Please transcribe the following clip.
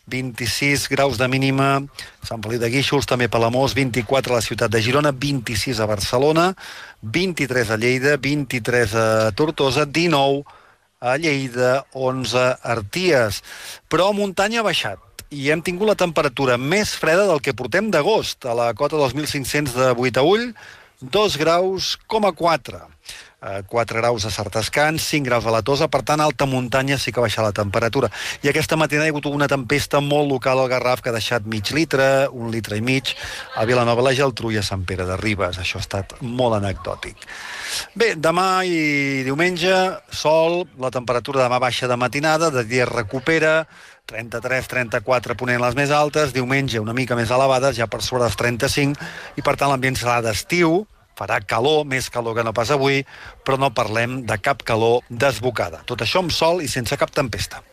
26 graus de mínima a Sant Feliu de Guíxols, també Palamós, 24 a la ciutat de Girona, 26 a Barcelona, 23 a Lleida, 23 a Tortosa, 19 a Lleida, 11 a Arties. Però a muntanya ha baixat i hem tingut la temperatura més freda del que portem d'agost. A la cota 2.500 de Buitaüll, 2 graus, 4. 4 graus a Sartascans, 5 graus a la Tosa, per tant, a alta muntanya sí que ha baixat la temperatura. I aquesta matina hi ha hagut una tempesta molt local al Garraf que ha deixat mig litre, 1,5 litres, a Vilanova, la Geltrú i a Sant Pere de Ribes. Això ha estat molt anecdòtic. Bé, demà i diumenge, sol, la temperatura demà baixa de matinada, de dia es recupera, 33, 34 ponent les més altes, diumenge una mica més elevades, ja per sobre dels 35, i per tant l'ambient serà d'estiu, farà calor, més calor que no pas avui, però no parlem de cap calor desbocada. Tot això amb sol i sense cap tempesta.